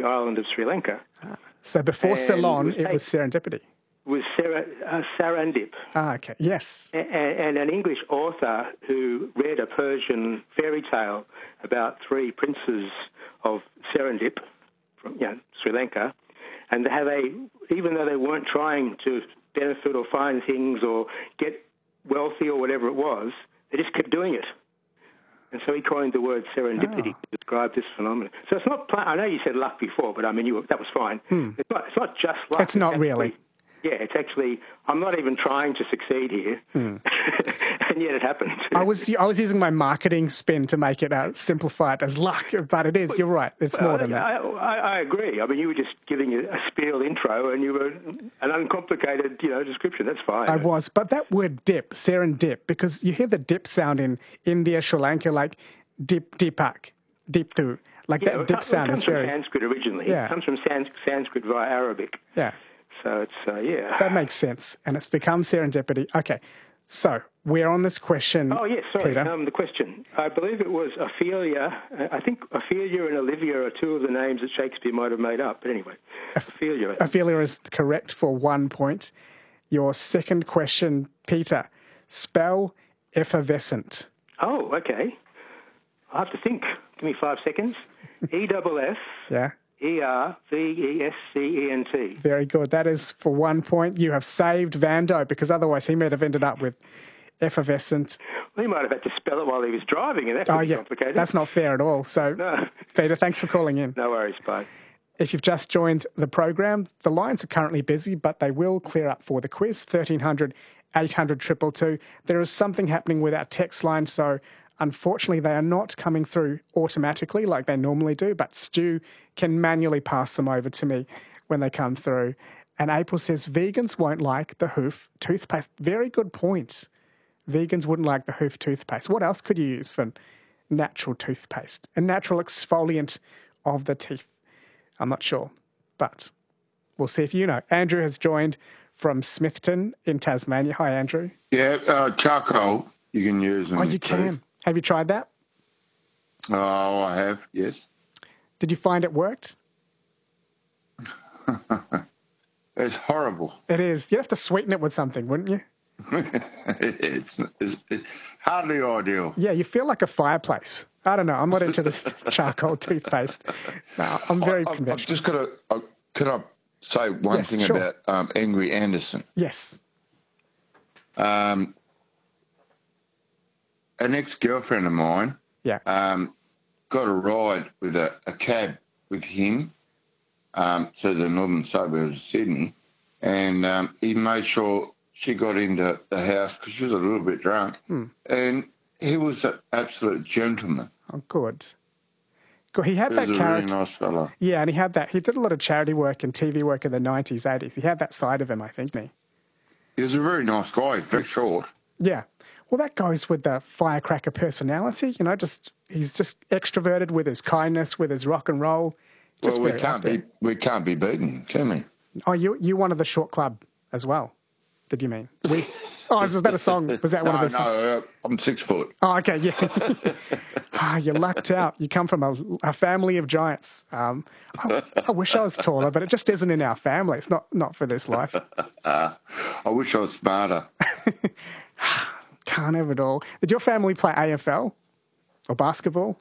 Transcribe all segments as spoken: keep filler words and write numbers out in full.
the island of Sri Lanka. So before And Ceylon, it it was was serendipity. Was Sarah, uh, Sarandip. Ah, okay. Yes. And, and an English author who read a Persian fairy tale about three princes of Serendip from you know, Sri Lanka, and how they, even though they weren't trying to benefit or find things or get wealthy or whatever it was, they just kept doing it. And so he coined the word serendipity Oh. to describe this phenomenon. So it's not, I know you said luck before, but I mean, you were, that was fine. Hmm. It's not, it's not just luck. It's not actually, really. Yeah, it's actually, I'm not even trying to succeed here, Hmm. and yet it happened. I was I was using my marketing spin to make it uh, simplify it as luck, but it is, you're right, it's Well, more than I, that. I, I agree. I mean, you were just giving a spiel intro, and you were an uncomplicated, you know, description. That's fine. I was, but that word dip, serendip, because you hear the dip sound in India, Sri Lanka, like dip, dipak, diptu, like Yeah, that dip it sound comes is from very... Sanskrit originally. Yeah. It comes from Sans- Sanskrit via Arabic. Yeah. So it's, uh, yeah. That makes sense, and it's become serendipity. Okay, so we're on this question, Oh, yes, sorry. Peter. Um, the question. I believe it was Ophelia. I think Ophelia and Olivia are two of the names that Shakespeare might have made up. But anyway, Ophelia. I think. Ophelia is correct for one point. Your second question, Peter. Spell effervescent. Oh, okay. I'll have to think. Give me five seconds. E double F Yeah, E R V E S C E N T. very good. That is for one point. You have saved Vando, because otherwise he might have ended up with effervescent. Well, he might have had to spell it while he was driving, and that could Oh, be yeah, complicated. that's not fair at all. So, No. Peter, thanks for calling in. No worries, bye. If you've just joined the program, the lines are currently busy, but they will clear up for the quiz, thirteen hundred, eight hundred, two two two. There is something happening with our text line, so unfortunately they are not coming through automatically like they normally do, but Stu can manually pass them over to me when they come through. And April says, vegans won't like the Hoof toothpaste. Very good points. Vegans wouldn't like the Hoof toothpaste. What else could you use for natural toothpaste? A natural exfoliant of the teeth. I'm not sure, but we'll see if you know. Andrew has joined from Smithton in Tasmania. Hi, Andrew. Yeah, uh, charcoal you can use. Oh, you can. Have you tried that? Oh, I have, yes. Did you find it worked? It's horrible. It is. You'd have to sweeten it with something, wouldn't you? it's, it's, it's hardly ideal. Yeah, you feel like a fireplace. I don't know. I'm not into this charcoal toothpaste. No, I'm very I, I've, conventional. I've just got to, uh, could I say one Yes, thing sure. about um, Angry Anderson? Yes. Um, an ex-girlfriend of mine Yeah. um, got a ride with a, a cab with him um, to the northern suburbs of Sydney, and um, he made sure she got into the house because she was a little bit drunk, Hmm. and he was an absolute gentleman. Oh, good. Good. He had He that was a really character. nice fella. Yeah, and he had that. He did a lot of charity work and T V work in the nineties, eighties. He had that side of him, I think. Didn't He was a very nice guy, very short. he? Yeah. Well, that goes with the firecracker personality. You know, just he's just extroverted with his kindness, with his rock and roll. Just Well, we very can't out there. be we can't be beaten, can we? Oh, you you wanted the short club as well? Did you mean? We, oh, was that a song? Was that one no, of the songs? no, uh, I'm six foot. Oh, okay, yeah. Ah, you lucked out. You come from a, a family of giants. Um, I, I wish I was taller, but it just isn't in our family. It's not not for this life. Uh, I wish I was smarter. Can't have it all. Did your family play A F L or basketball?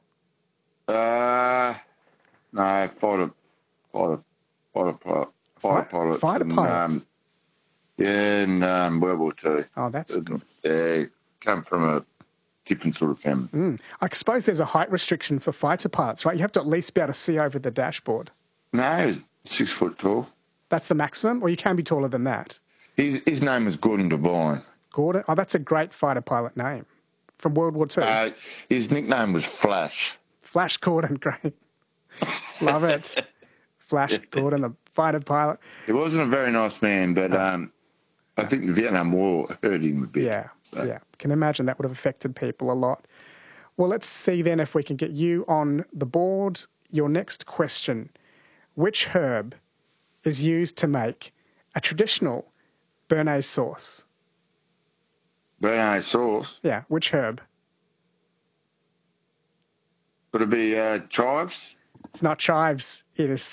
Uh, no, fighter, fighter, fighter, fighter, fighter pilots. Fighter and, pilots. Um, yeah, and um, World War Two. Oh, that's good. Yeah, come from a different sort of family. Mm. I suppose there's a height restriction for fighter pilots, right? You have to at least be able to see over the dashboard. No, he's six foot tall. That's the maximum, or you can be taller than that. His his name was Gordon Devine. Gordon? Oh, that's a great fighter pilot name from World War Two. Uh, his nickname was Flash. Flash Gordon, great. Love it. Flash Gordon, the fighter pilot. He wasn't a very nice man, but um, I think the Vietnam War hurt him a bit. Yeah, so. yeah. Can imagine that would have affected people a lot. Well, let's see then if we can get you on the board. Your next question. Which herb is used to make a traditional béarnaise sauce? Béarnaise sauce. Yeah, which herb? Could it be uh, chives? It's not chives. It is